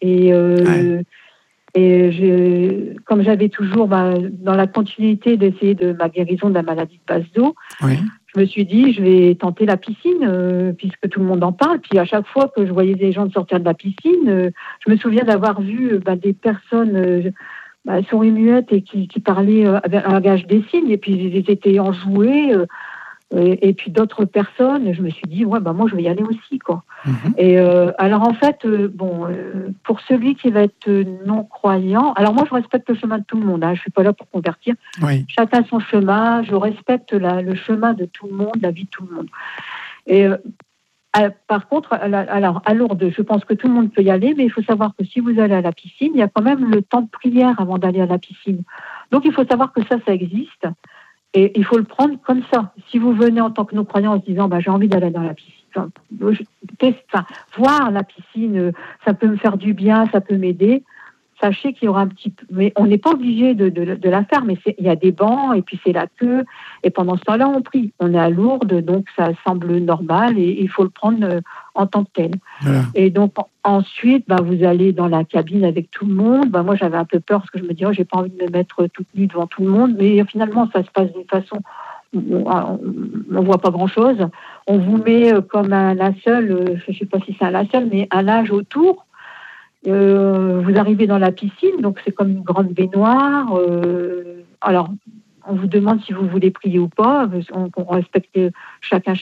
Speaker 4: Comme j'avais toujours, dans la continuité d'essayer de ma guérison de la maladie de passe d'eau, je me suis dit, je vais tenter la piscine, puisque tout le monde en parle. Puis à chaque fois que je voyais des gens sortir de la piscine, je me souviens d'avoir vu des personnes souris muettes et qui parlaient avec un langage des signes, et puis ils étaient enjoués. Et puis d'autres personnes, je me suis dit, moi je vais y aller aussi, quoi. Et alors en fait, pour celui qui va être non-croyant, alors moi je respecte le chemin de tout le monde, je suis pas là pour convertir. Chacun son chemin, je respecte le chemin de tout le monde, la vie de tout le monde. Et par contre, alors à Lourdes, je pense que tout le monde peut y aller, mais il faut savoir que si vous allez à la piscine, il y a quand même le temps de prière avant d'aller à la piscine. Donc il faut savoir que ça existe. Et il faut le prendre comme ça. Si vous venez en tant que non-croyant en se disant j'ai envie d'aller dans la piscine, voir la piscine, ça peut me faire du bien, ça peut m'aider, sachez qu'il y aura un petit peu... Mais on n'est pas obligé de la faire, mais il y a des bancs, et puis c'est la queue. Et pendant ce temps-là, on prie. On est à Lourdes, donc ça semble normal, et il faut le prendre en tant que tel. Voilà. Et donc, ensuite, vous allez dans la cabine avec tout le monde. Moi, j'avais un peu peur, parce que je me disais, j'ai pas envie de me mettre toute nue devant tout le monde. Mais finalement, ça se passe d'une façon... On ne voit pas grand-chose. On vous met comme un linceul, je ne sais pas si c'est un linceul, mais un linge autour. Vous arrivez dans la piscine, donc c'est comme une grande baignoire. Alors, on vous demande si vous voulez prier ou pas. On respecte chacun.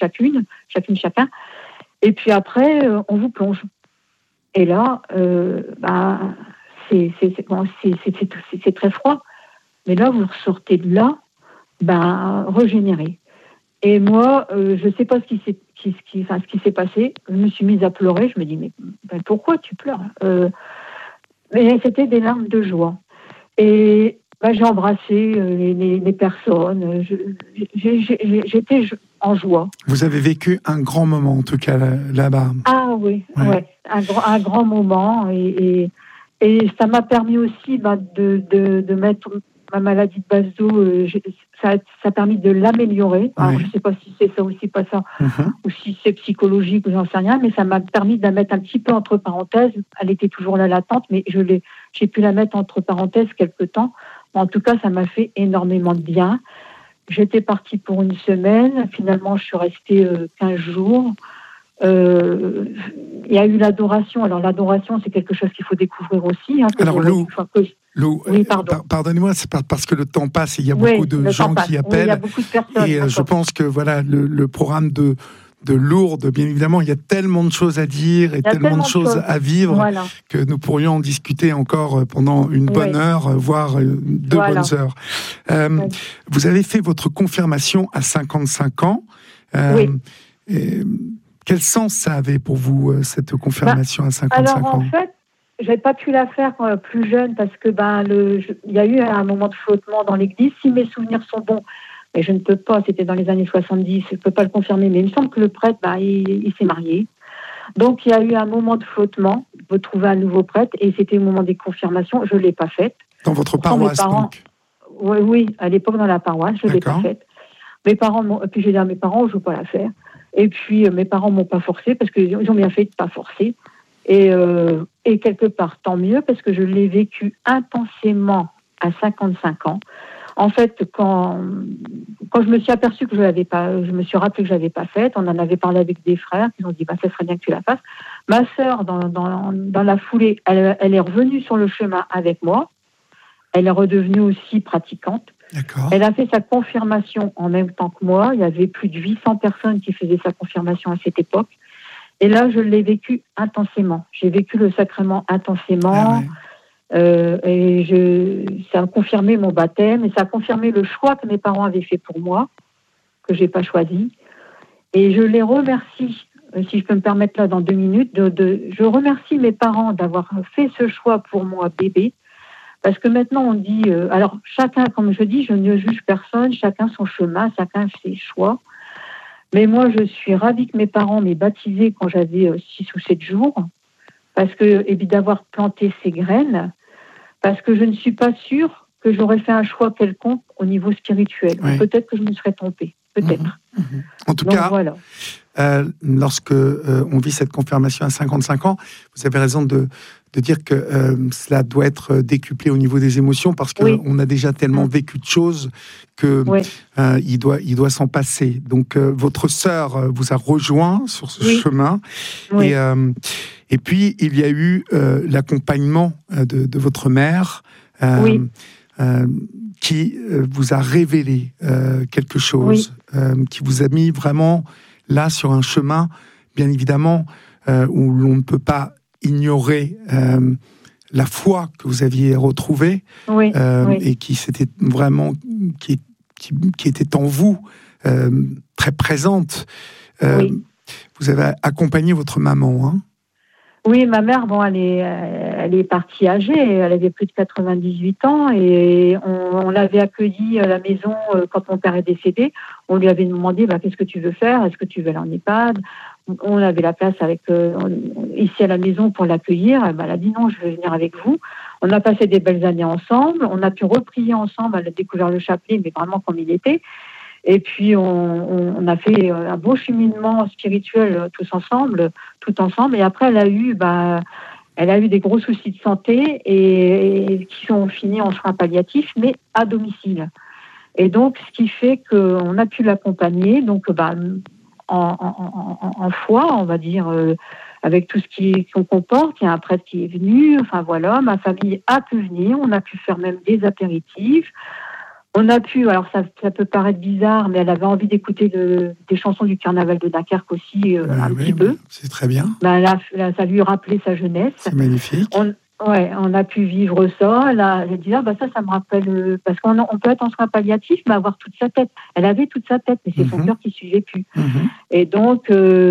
Speaker 4: Et puis après, on vous plonge. Et là, c'est très froid. Mais là, vous ressortez de là, régénéré. Et moi, je ne sais pas ce qui s'est passé. Je me suis mise à pleurer. Je me dis, mais pourquoi tu pleures? Mais c'était des larmes de joie. Et j'ai embrassé les personnes. J'étais en joie.
Speaker 2: Vous avez vécu un grand moment, en tout cas, là-bas. Ah
Speaker 4: oui, ouais. Un grand moment. Et ça m'a permis aussi de mettre... Ma maladie de base d'eau, ça a permis de l'améliorer. Alors, je ne sais pas si c'est ça ou si pas ça, ou si c'est psychologique, ou j'en sais rien, mais ça m'a permis de la mettre un petit peu entre parenthèses. Elle était toujours là latente, mais j'ai pu la mettre entre parenthèses quelque temps. En tout cas, ça m'a fait énormément de bien. J'étais partie pour une semaine. Finalement, je suis restée 15 jours. Il y a eu l'adoration. Alors, l'adoration, c'est quelque chose qu'il faut découvrir aussi.
Speaker 2: Alors, Lou, oui, pardonnez-moi, c'est parce que le temps passe et il y a beaucoup de gens qui appellent.
Speaker 4: Il y a beaucoup de personnes.
Speaker 2: Et je pense que le programme de Lourdes, bien évidemment, il y a tellement de choses à dire et tellement de choses à vivre que nous pourrions en discuter encore pendant une bonne heure, voire 2 bonnes heures. Vous avez fait votre confirmation à 55 ans. Quel sens ça avait pour vous, cette confirmation à 55 ans?
Speaker 4: En fait, j'ai pas pu la faire plus jeune parce que il y a eu un moment de flottement dans l'église. Si mes souvenirs sont bons, mais je ne peux pas, c'était dans les années 70, je ne peux pas le confirmer, mais il me semble que le prêtre, il s'est marié. Donc, il y a eu un moment de flottement, vous trouvez un nouveau prêtre, et c'était au moment des confirmations, je ne l'ai pas faite.
Speaker 2: Dans votre paroisse, donc?
Speaker 4: Oui, à l'époque, dans la paroisse, je ne l'ai pas faite. Puis j'ai dit à mes parents, je ne veux pas la faire. Et puis, mes parents ne m'ont pas forcé, parce qu'ils ont bien fait de ne pas forcer. Et quelque part, tant mieux, parce que je l'ai vécu intensément à 55 ans. En fait, quand je me suis aperçue que je me suis rappelé que je l'avais pas faite, on en avait parlé avec des frères, qui ont dit, ça serait bien que tu la fasses. Ma sœur, dans la foulée, elle est revenue sur le chemin avec moi. Elle est redevenue aussi pratiquante.
Speaker 2: D'accord.
Speaker 4: Elle a fait sa confirmation en même temps que moi. Il y avait plus de 800 personnes qui faisaient sa confirmation à cette époque. Et là, je l'ai vécu intensément. J'ai vécu le sacrement intensément. Et ça a confirmé mon baptême et ça a confirmé le choix que mes parents avaient fait pour moi, que je n'ai pas choisi. Et je les remercie, si je peux me permettre là dans 2 minutes, je remercie mes parents d'avoir fait ce choix pour moi, bébé. Parce que maintenant, on dit... alors, chacun, comme je dis, je ne juge personne, chacun son chemin, chacun ses choix. Mais moi, je suis ravie que mes parents m'aient baptisée quand j'avais 6 ou 7 jours, parce que, et puis d'avoir planté ces graines, parce que je ne suis pas sûre que j'aurais fait un choix quelconque au niveau spirituel. Oui. Peut-être que je me serais trompée, peut-être.
Speaker 2: En tout cas, voilà. Lorsque on vit cette confirmation à 55 ans, vous avez raison de dire que cela doit être décuplé au niveau des émotions, parce qu'on a déjà tellement vécu de choses que il doit s'en passer. Donc votre sœur vous a rejoint sur ce chemin, et puis il y a eu l'accompagnement de votre mère qui vous a révélé quelque chose, qui vous a mis vraiment là sur un chemin, bien évidemment, où l'on ne peut pas ignorer la foi que vous aviez retrouvée, et qui s'était vraiment, qui était en vous, très présente. Vous avez accompagné votre maman, hein?
Speaker 4: Oui, ma mère, elle est partie âgée, elle avait plus de 98 ans, et on l'avait accueillie à la maison quand mon père est décédé. On lui avait demandé, qu'est-ce que tu veux faire? Est-ce que tu veux aller en EHPAD? On avait la place ici à la maison pour l'accueillir. Elle a dit non, je veux venir avec vous. On a passé des belles années ensemble. On a pu reprier ensemble. Elle a découvert le chapelet, mais vraiment comme il était. Et puis, on a fait un beau cheminement spirituel tout ensemble. Et après, elle a eu des gros soucis de santé et qui sont finis en soins palliatifs, mais à domicile. Et donc, ce qui fait qu'on a pu l'accompagner, donc en foi, on va dire, avec tout ce qu'on comporte. Il y a un prêtre qui est venu. Enfin voilà, ma famille a pu venir. On a pu faire même des apéritifs. On a pu, alors ça peut paraître bizarre, mais elle avait envie d'écouter des chansons du carnaval de Dunkerque aussi, un petit peu.
Speaker 2: C'est très bien.
Speaker 4: Ça lui rappelait sa jeunesse.
Speaker 2: C'est magnifique.
Speaker 4: On a pu vivre ça. Elle a dit, ça me rappelle, parce qu'on peut être en soins palliatifs, mais avoir toute sa tête. Elle avait toute sa tête, mais c'est son cœur qui ne suivait plus. Et donc,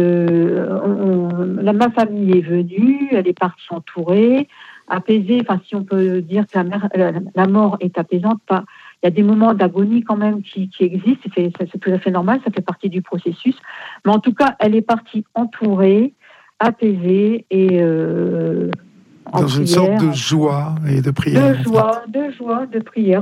Speaker 4: ma famille est venue, elle est partie entourée, apaisée. Enfin, si on peut dire que la mort est apaisante, pas. Il y a des moments d'agonie quand même qui existent, c'est tout à fait normal, ça fait partie du processus. Mais en tout cas, elle est partie entourée, apaisée et
Speaker 2: dans une sorte de joie et de prière.
Speaker 4: De prière,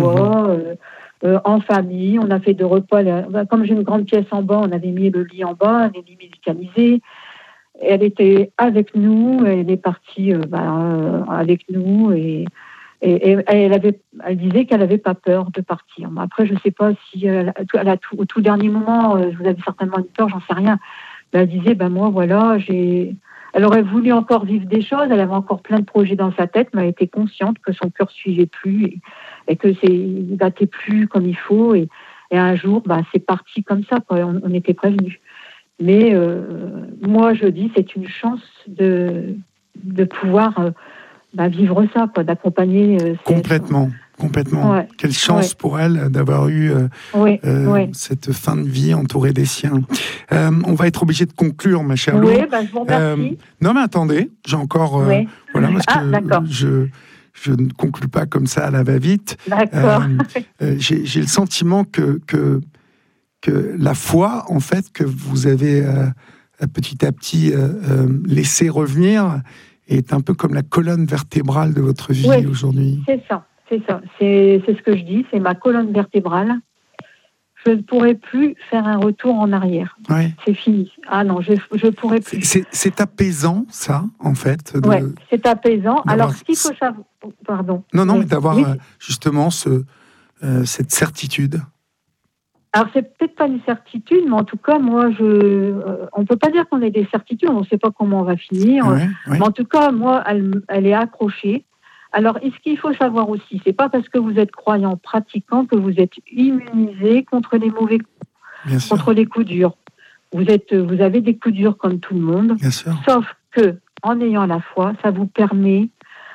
Speaker 4: en famille. On a fait de repas. Comme j'ai une grande pièce en bas, on avait mis le lit en bas, on avait mis médicalisé. Elle était avec nous, elle est partie avec nous et elle disait qu'elle n'avait pas peur de partir. Mais après, je ne sais pas si au tout dernier moment, vous avez certainement une peur, j'en sais rien. Mais elle disait, moi, voilà, elle aurait voulu encore vivre des choses, elle avait encore plein de projets dans sa tête, mais elle était consciente que son cœur ne suivait plus et que il battait plus comme il faut. Et un jour, c'est parti comme ça, quoi. On était prévenus. Mais moi, je dis, c'est une chance de pouvoir... vivre ça, quoi, d'accompagner...
Speaker 2: Complètement. Ouais. Quelle chance pour elle d'avoir eu cette fin de vie entourée des siens. On va être obligé de conclure, ma chère Lou.
Speaker 4: Oui, je vous remercie.
Speaker 2: Non, mais attendez, j'ai encore... parce que je ne conclue pas comme ça à la va-vite.
Speaker 4: D'accord.
Speaker 2: J'ai le sentiment que la foi, en fait, que vous avez petit à petit laissé revenir... est un peu comme la colonne vertébrale de votre vie aujourd'hui.
Speaker 4: C'est ça. C'est ce que je dis, c'est ma colonne vertébrale. Je ne pourrai plus faire un retour en arrière.
Speaker 2: Ouais.
Speaker 4: C'est fini. Ah non, je ne pourrai plus.
Speaker 2: C'est apaisant, ça, en fait.
Speaker 4: Oui, c'est apaisant. Alors, ce qu'il faut savoir... Pardon.
Speaker 2: Non, mais d'avoir justement cette certitude.
Speaker 4: Alors, c'est peut-être pas une certitude, mais en tout cas, moi, on ne peut pas dire qu'on ait des certitudes, on ne sait pas comment on va finir. Mais en tout cas, moi, elle est accrochée. Alors, ce qu'il faut savoir aussi, c'est pas parce que vous êtes croyant, pratiquant, que vous êtes immunisé contre les mauvais coups, contre les coups durs. Vous avez des coups durs comme tout le monde.
Speaker 2: Bien sûr.
Speaker 4: Sauf que, en ayant la foi, ça vous permet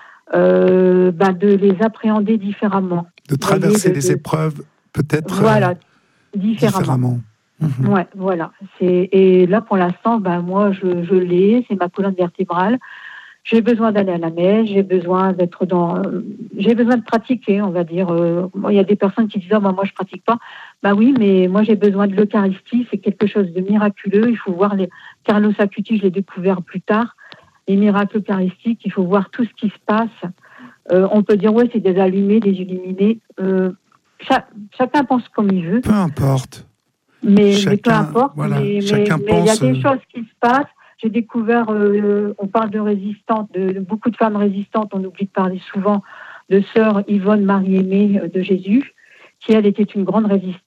Speaker 4: de les appréhender différemment.
Speaker 2: De traverser les épreuves, peut-être... différemment.
Speaker 4: Ouais, voilà. Et là, pour l'instant, moi, je l'ai. C'est ma colonne vertébrale. J'ai besoin d'aller à la messe. J'ai besoin de pratiquer, on va dire. Il y a des personnes qui disent moi, je pratique pas. Oui, mais moi, j'ai besoin de l'Eucharistie. C'est quelque chose de miraculeux. Il faut voir Carlos Acutis, je l'ai découvert plus tard. Les miracles eucharistiques. Il faut voir tout ce qui se passe. On peut dire c'est des allumés, des illuminés. Chacun pense comme il veut.
Speaker 2: Peu importe.
Speaker 4: Mais peu importe.
Speaker 2: Voilà,
Speaker 4: mais il y a des choses qui se passent. J'ai découvert, on parle de résistantes, de beaucoup de femmes résistantes. On oublie de parler souvent de sœur Yvonne Marie-Aimée de Jésus, qui elle était une grande résistante.